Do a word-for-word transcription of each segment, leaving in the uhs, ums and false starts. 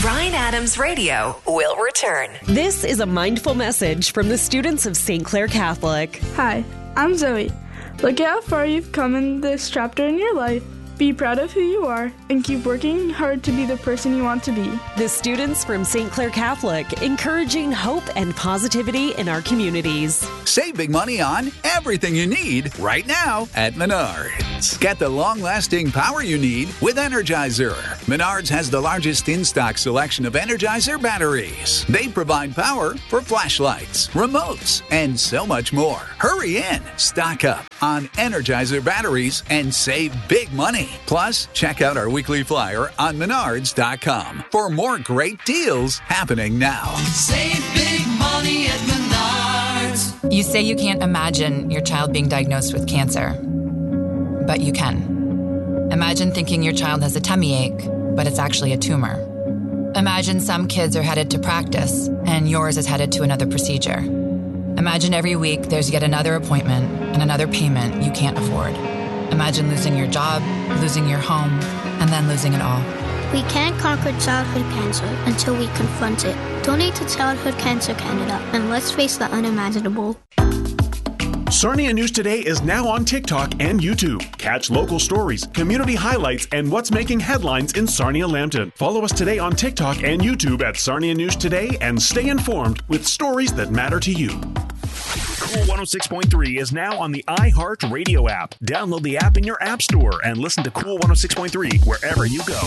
Bryan Adams Radio will return. This is a mindful message from the students of Saint Clair Catholic. Hi, I'm Zoe. Look at how far you've come in this chapter in your life. Be proud of who you are and keep working hard to be the person you want to be. The students from Saint Clair Catholic, encouraging hope and positivity in our communities. Save big money on everything you need right now at Menards. Get the long-lasting power you need with Energizer. Menards has the largest in-stock selection of Energizer batteries. They provide power for flashlights, remotes, and so much more. Hurry in, stock up on Energizer batteries and save big money. Plus, check out our weekly flyer on menards dot com for more great deals happening now. Save big money at Menards. You say you can't imagine your child being diagnosed with cancer, but you can. Imagine thinking your child has a tummy ache, but it's actually a tumor. Imagine some kids are headed to practice, and yours is headed to another procedure. Imagine every week there's yet another appointment and another payment you can't afford. Imagine losing your job, losing your home, and then losing it all. We can't conquer childhood cancer until we confront it. Donate to Childhood Cancer Canada, and let's face the unimaginable. Sarnia News Today is now on TikTok and YouTube. Catch local stories, community highlights, and what's making headlines in Sarnia-Lambton. Follow us today on TikTok and YouTube at Sarnia News Today and stay informed with stories that matter to you. Cool one oh six point three is now on the iHeart Radio app. Download the app in your app store and listen to Cool one oh six point three wherever you go.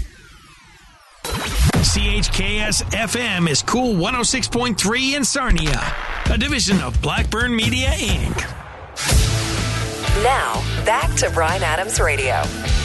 C H K S F M is Cool one oh six point three in Sarnia, a division of Blackburn Media, Incorporated. Now, back to Bryan Adams Radio.